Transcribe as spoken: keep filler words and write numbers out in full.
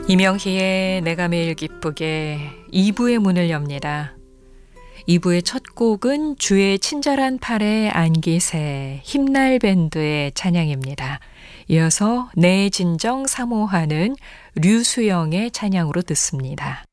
이명희의 내가 매일 기쁘게 이 부의 문을 엽니다. 이 부의 첫 곡은 주의 친절한 팔에 안기세 힘날 밴드의 찬양입니다. 이어서 내 진정 사모하는 류수영의 찬양으로 듣습니다.